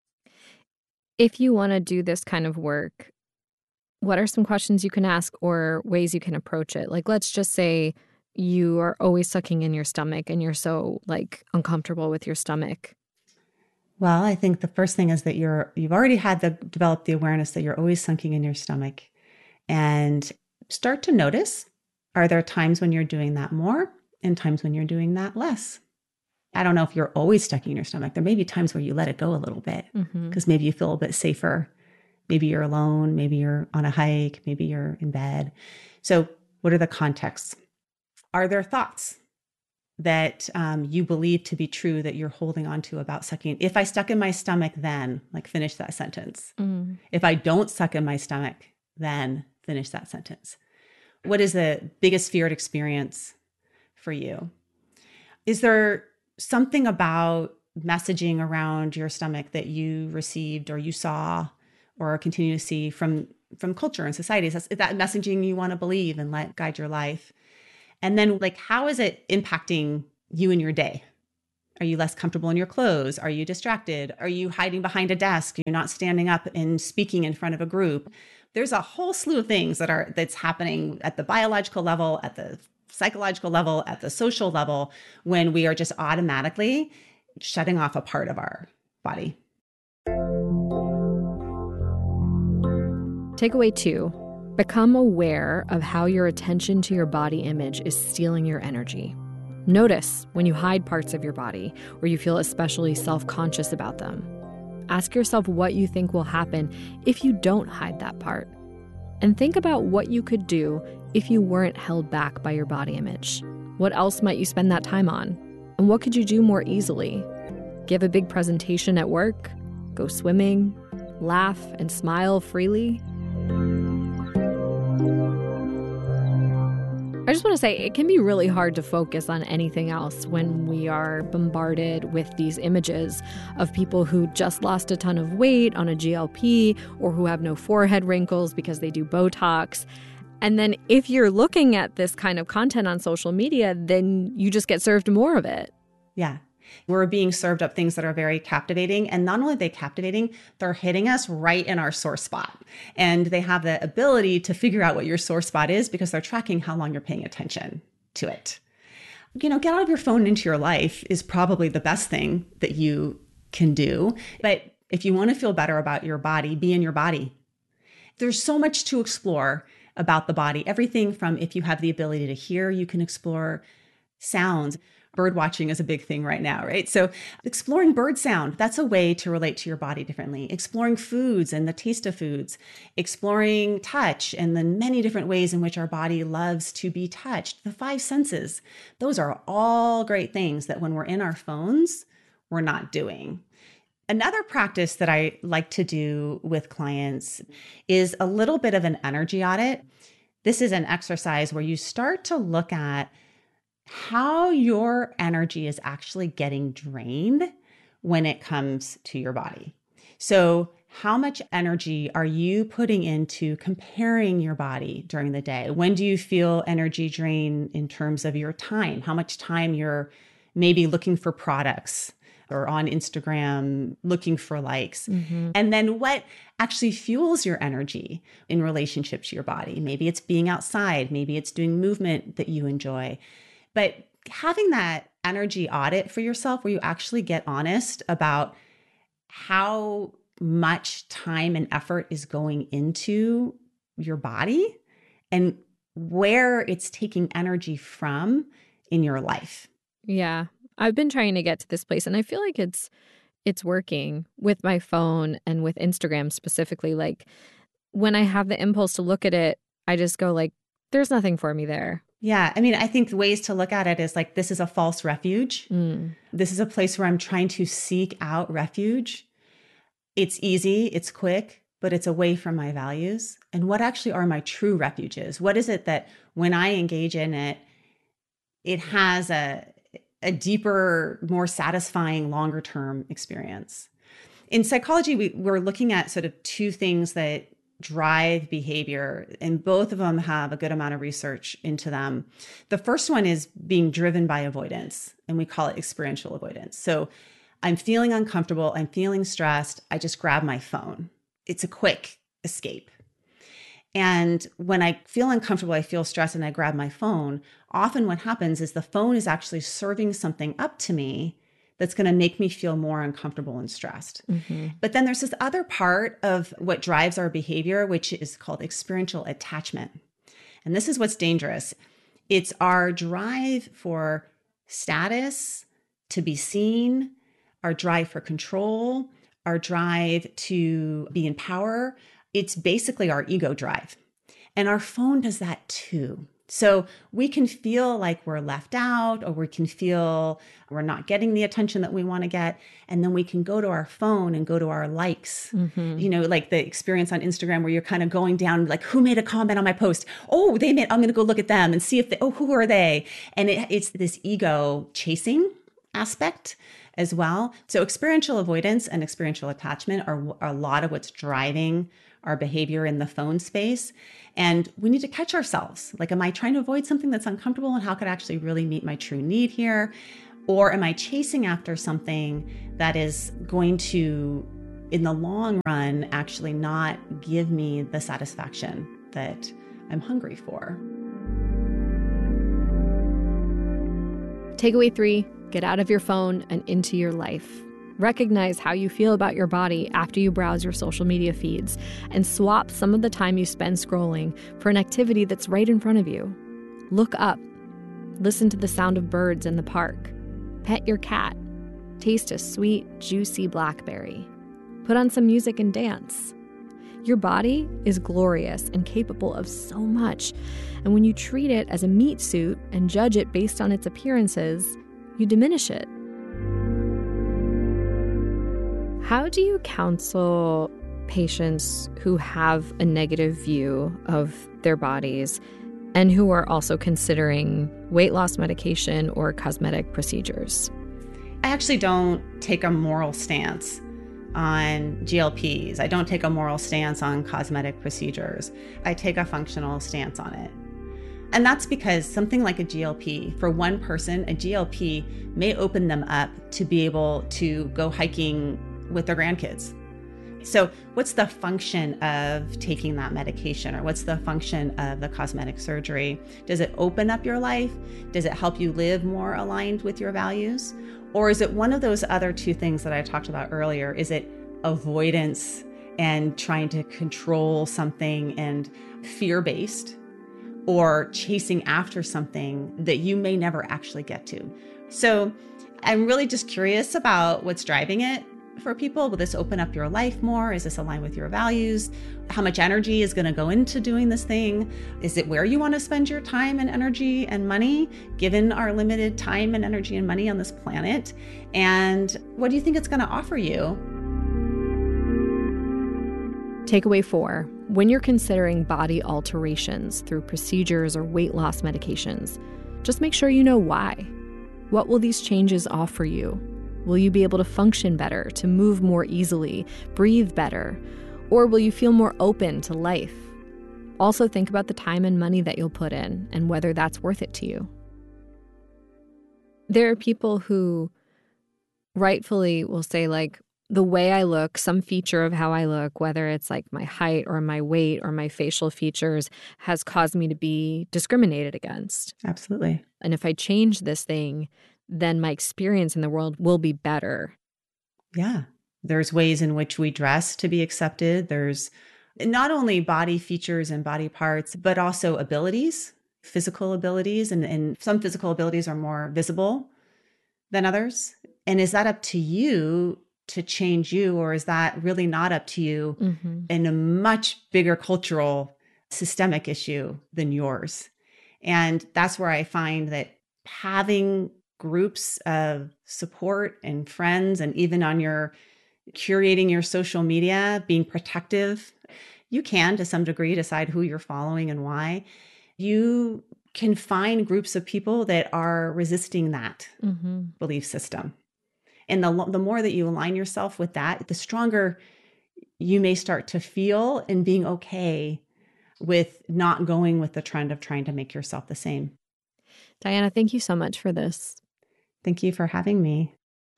If you want to do this kind of work, what are some questions you can ask or ways you can approach it? Like, let's just say you are always sucking in your stomach and you're so like uncomfortable with your stomach. Well, I think the first thing is that you're, you've already had the developed the awareness that you're always sucking in your stomach, and start to notice, are there times when you're doing that more and times when you're doing that less? I don't know if you're always stuck in your stomach. There may be times where you let it go a little bit because mm-hmm. maybe you feel a bit safer. Maybe you're alone. Maybe you're on a hike. Maybe you're in bed. So what are the contexts? Are there thoughts that um, you believe to be true that you're holding on to about sucking? If I stuck in my stomach, then like finish that sentence. Mm. If I don't suck in my stomach, then finish that sentence. What is the biggest feared experience for you? Is there something about messaging around your stomach that you received or you saw or continue to see from, from culture and society? Is that, is that messaging you want to believe and let guide your life? And then like, how is it impacting you in your day? Are you less comfortable in your clothes? Are you distracted? Are you hiding behind a desk? You're not standing up and speaking in front of a group. There's a whole slew of things that are that's happening at the biological level, at the psychological level, at the social level, when we are just automatically shutting off a part of our body. Takeaway two, become aware of how your attention to your body image is stealing your energy. Notice when you hide parts of your body or you feel especially self-conscious about them. Ask yourself what you think will happen if you don't hide that part. And think about what you could do if you weren't held back by your body image. What else might you spend that time on? And what could you do more easily? Give a big presentation at work? Go swimming? Laugh and smile freely? I just want to say it can be really hard to focus on anything else when we are bombarded with these images of people who just lost a ton of weight on a G L P or who have no forehead wrinkles because they do Botox. And then if you're looking at this kind of content on social media, then you just get served more of it. Yeah. We're being served up things that are very captivating. And not only are they captivating, they're hitting us right in our sore spot. And they have the ability to figure out what your sore spot is because they're tracking how long you're paying attention to it. You know, get out of your phone into your life is probably the best thing that you can do. But if you want to feel better about your body, be in your body. There's so much to explore about the body. Everything from if you have the ability to hear, you can explore sounds. Bird watching is a big thing right now, right? So exploring bird sound, that's a way to relate to your body differently. Exploring foods and the taste of foods. Exploring touch and the many different ways in which our body loves to be touched. The five senses. Those are all great things that when we're in our phones, we're not doing. Another practice that I like to do with clients is a little bit of an energy audit. This is an exercise where you start to look at how your energy is actually getting drained when it comes to your body. So how much energy are you putting into comparing your body during the day? When do you feel energy drain in terms of your time? How much time you're maybe looking for products or on Instagram looking for likes? Mm-hmm. And then what actually fuels your energy in relationship to your body? Maybe it's being outside. Maybe it's doing movement that you enjoy. But having that energy audit for yourself where you actually get honest about how much time and effort is going into your body and where it's taking energy from in your life. Yeah, I've been trying to get to this place and I feel like it's it's working with my phone and with Instagram specifically. Like when I have the impulse to look at it, I just go like, there's nothing for me there. Yeah. I mean, I think the ways to look at it is like, this is a false refuge. Mm. This is a place where I'm trying to seek out refuge. It's easy, it's quick, but it's away from my values. And what actually are my true refuges? What is it that when I engage in it, it has a, a deeper, more satisfying, longer term experience? In psychology, we, we're looking at sort of two things that drive behavior, and both of them have a good amount of research into them. The first one is being driven by avoidance, and we call it experiential avoidance. So I'm feeling uncomfortable, I'm feeling stressed, I just grab my phone. It's a quick escape. And when I feel uncomfortable, I feel stressed, and I grab my phone, often what happens is the phone is actually serving something up to me that's going to make me feel more uncomfortable and stressed. Mm-hmm. But then there's this other part of what drives our behavior, which is called experiential attachment. And this is what's dangerous. It's our drive for status, to be seen, our drive for control, our drive to be in power. It's basically our ego drive. And our phone does that too. So we can feel like we're left out, or we can feel we're not getting the attention that we want to get. And then we can go to our phone and go to our likes, mm-hmm. you know, like the experience on Instagram where you're kind of going down, like, who made a comment on my post? Oh, they made, I'm going to go look at them and see if they, oh, who are they? And it, it's this ego chasing aspect as well. So experiential avoidance and experiential attachment are, are a lot of what's driving our behavior in the phone space. And we need to catch ourselves. Like, am I trying to avoid something that's uncomfortable? And how could I actually really meet my true need here? Or am I chasing after something that is going to, in the long run, actually not give me the satisfaction that I'm hungry for? Takeaway three, get out of your phone and into your life. Recognize how you feel about your body after you browse your social media feeds, and swap some of the time you spend scrolling for an activity that's right in front of you. Look up. Listen to the sound of birds in the park. Pet your cat. Taste a sweet, juicy blackberry. Put on some music and dance. Your body is glorious and capable of so much, and when you treat it as a meat suit and judge it based on its appearances, you diminish it. How do you counsel patients who have a negative view of their bodies and who are also considering weight loss medication or cosmetic procedures? I actually don't take a moral stance on G L Ps. I don't take a moral stance on cosmetic procedures. I take a functional stance on it. And that's because something like a G L P, for one person, a G L P may open them up to be able to go hiking with their grandkids. So what's the function of taking that medication, or what's the function of the cosmetic surgery? Does it open up your life? Does it help you live more aligned with your values? Or is it one of those other two things that I talked about earlier? Is it avoidance and trying to control something and fear-based, or chasing after something that you may never actually get to? So I'm really just curious about what's driving it for people. Will this open up your life more? Is this aligned with your values? How much energy is going to go into doing this thing? Is it where you want to spend your time and energy and money, given our limited time and energy and money on this planet? And what do you think it's going to offer you? Takeaway four, when you're considering body alterations through procedures or weight loss medications, just make sure you know why. What will these changes offer you? Will you be able to function better, to move more easily, breathe better? Or will you feel more open to life? Also think about the time and money that you'll put in and whether that's worth it to you. There are people who rightfully will say, like, the way I look, some feature of how I look, whether it's like my height or my weight or my facial features, has caused me to be discriminated against. Absolutely. And if I change this thing, then my experience in the world will be better. Yeah. There's ways in which we dress to be accepted. There's not only body features and body parts, but also abilities, physical abilities. And, and some physical abilities are more visible than others. And is that up to you to change you, or is that really not up to you mm-hmm. in a much bigger cultural systemic issue than yours? And that's where I find that having groups of support and friends, and even on your curating your social media, being protective, you can to some degree decide who you're following and why. You can find groups of people that are resisting that mm-hmm. belief system. And the, the more that you align yourself with that, the stronger you may start to feel in being okay with not going with the trend of trying to make yourself the same. Diana, thank you so much for this. Thank you for having me.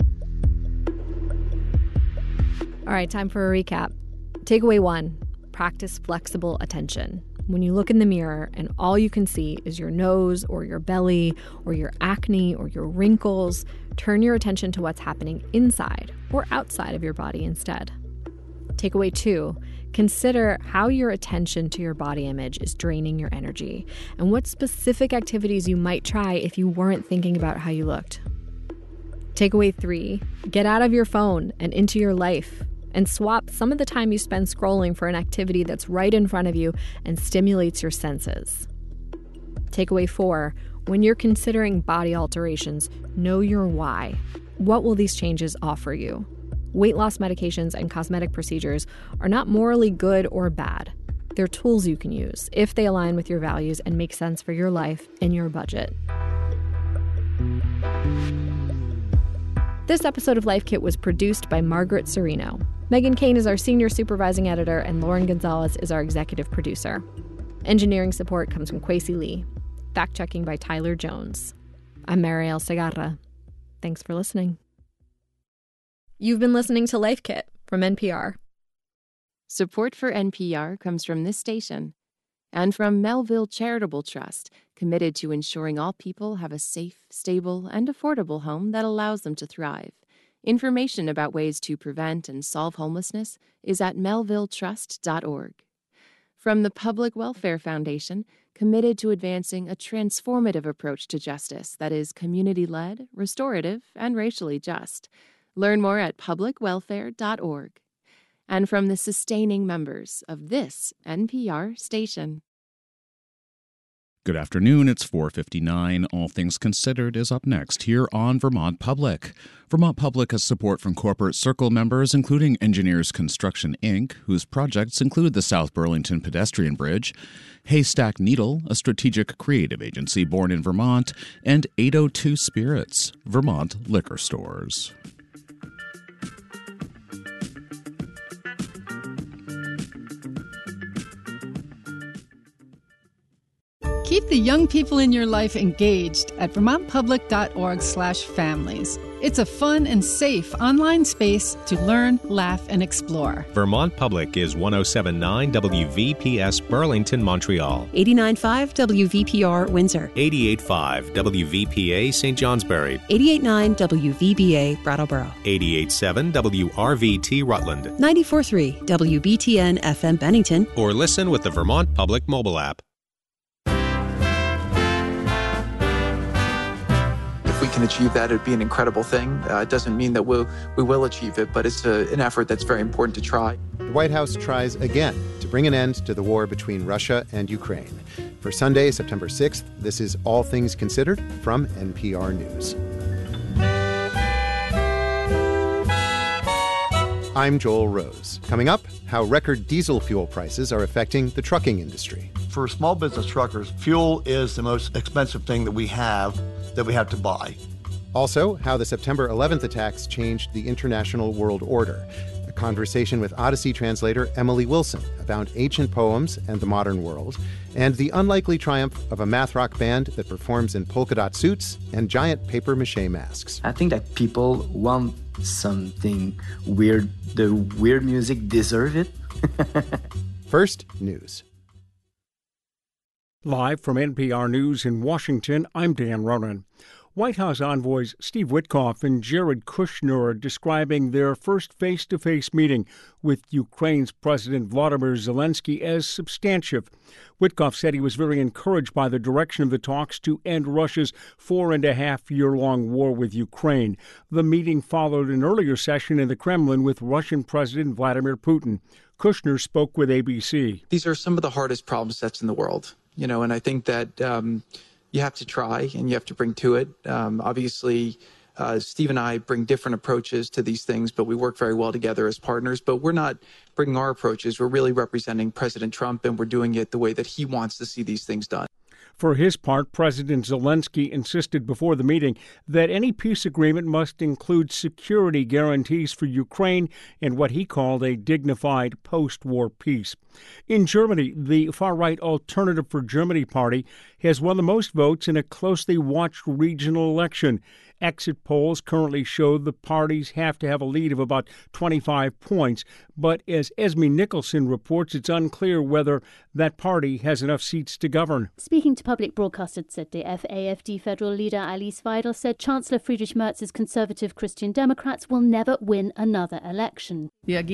All right, time for a recap. Takeaway one, practice flexible attention. When you look in the mirror and all you can see is your nose or your belly or your acne or your wrinkles, turn your attention to what's happening inside or outside of your body instead. Takeaway two, consider how your attention to your body image is draining your energy and what specific activities you might try if you weren't thinking about how you looked. Takeaway three, get out of your phone and into your life and swap some of the time you spend scrolling for an activity that's right in front of you and stimulates your senses. Takeaway four, when you're considering body alterations, know your why. What will these changes offer you? Weight loss medications and cosmetic procedures are not morally good or bad. They're tools you can use if they align with your values and make sense for your life and your budget. This episode of Life Kit was produced by Margaret Serino. Megan Kane is our senior supervising editor, and Lauren Gonzalez is our executive producer. Engineering support comes from Kwesi Lee. Fact-checking by Tyler Jones. I'm Marielle Segarra. Thanks for listening. You've been listening to Life Kit from N P R. Support for N P R comes from this station and from Melville Charitable Trust, committed to ensuring all people have a safe, stable, and affordable home that allows them to thrive. Information about ways to prevent and solve homelessness is at melville trust dot org. From the Public Welfare Foundation, committed to advancing a transformative approach to justice that is community-led, restorative, and racially just. Learn more at public welfare dot org. And from the sustaining members of this N P R station. Good afternoon, it's four fifty-nine. All Things Considered is up next here on Vermont Public. Vermont Public has support from corporate circle members, including Engineers Construction, Incorporated, whose projects include the South Burlington Pedestrian Bridge, Haystack Needle, a strategic creative agency born in Vermont, and eight oh two Spirits, Vermont liquor stores. Keep the young people in your life engaged at vermont public dot org slash families. It's a fun and safe online space to learn, laugh, and explore. Vermont Public is one oh seven point nine W V P S Burlington, Montreal. eighty-nine point five W V P R Windsor. eighty-eight point five W V P A Saint Johnsbury. eighty-eight point nine W V B A Brattleboro. eighty-eight point seven W R V T Rutland. ninety-four point three W B T N F M Bennington. Or listen with the Vermont Public mobile app. If we can achieve that, it would be an incredible thing. Uh, it doesn't mean that we'll, we will achieve it, but it's a, an effort that's very important to try. The White House tries again to bring an end to the war between Russia and Ukraine. For Sunday, September sixth, this is All Things Considered from N P R News. I'm Joel Rose. Coming up, how record diesel fuel prices are affecting the trucking industry. For small business truckers, fuel is the most expensive thing that we have that we have to buy. Also, how the September eleventh attacks changed the international world order. A conversation with Odyssey translator Emily Wilson about ancient poems and the modern world, and the unlikely triumph of a math rock band that performs in polka dot suits and giant papier-mâché masks. I think that people want something weird. The weird music deserve it. First, news. Live from N P R News in Washington, I'm Dan Ronan. White House envoys Steve Witkoff and Jared Kushner are describing their first face-to-face meeting with Ukraine's President Volodymyr Zelensky as substantive. Witkoff said he was very encouraged by the direction of the talks to end Russia's four-and-a-half-year-long war with Ukraine. The meeting followed an earlier session in the Kremlin with Russian President Vladimir Putin. Kushner spoke with A B C. These are some of the hardest problem sets in the world. You know, and I think that um, you have to try and you have to bring to it. Um, obviously, uh, Steve and I bring different approaches to these things, but we work very well together as partners. But we're not bringing our approaches. We're really representing President Trump, and we're doing it the way that he wants to see these things done. For his part, President Zelensky insisted before the meeting that any peace agreement must include security guarantees for Ukraine and what he called a dignified post-war peace. In Germany, the far-right Alternative for Germany party has won the most votes in a closely watched regional election. Exit polls currently show the parties have to have a lead of about twenty-five points, but as Esme Nicholson reports, it's unclear whether that party has enough seats to govern. Speaking to public broadcaster Z D F, A F D federal leader Alice Weidel said Chancellor Friedrich Merz's conservative Christian Democrats will never win another election.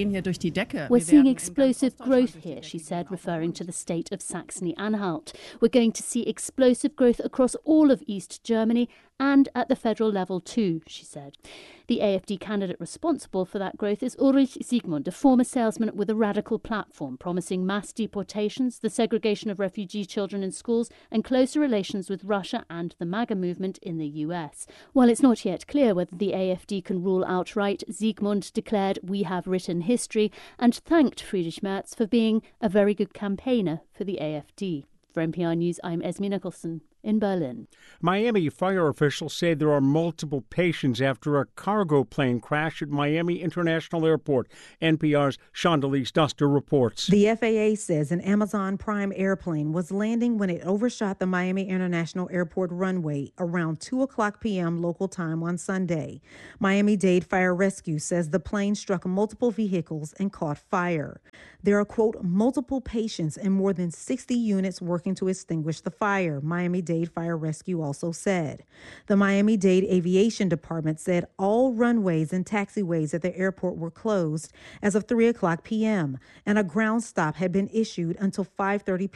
We're seeing explosive growth here, she said, referring to the state of Saxony-Anhalt. We're going to see explosive growth across all of East Germany and at the federal level too, she said. The A F D candidate responsible for that growth is Ulrich Siegmund, a former salesman with a radical platform promising mass deportations, the segregation of refugee children in schools, and closer relations with Russia and the MAGA movement in the U S. While it's not yet clear whether the A F D can rule outright, Siegmund declared, "We have written history," and thanked Friedrich Merz for being a very good campaigner for the A F D. For N P R News, I'm Esme Nicholson in Berlin. Miami fire officials say there are multiple patients after a cargo plane crash at Miami International Airport. N P R's Chandelice Duster reports. The F A A says an Amazon Prime airplane was landing when it overshot the Miami International Airport runway around two o'clock p.m. local time on Sunday. Miami-Dade Fire Rescue says the plane struck multiple vehicles and caught fire. There are, quote, multiple patients and more than sixty units working to extinguish the fire, Miami-Dade Fire Rescue also said. The Miami-Dade Aviation Department said all runways and taxiways at the airport were closed as of three o'clock p.m. and a ground stop had been issued until five thirty p.m.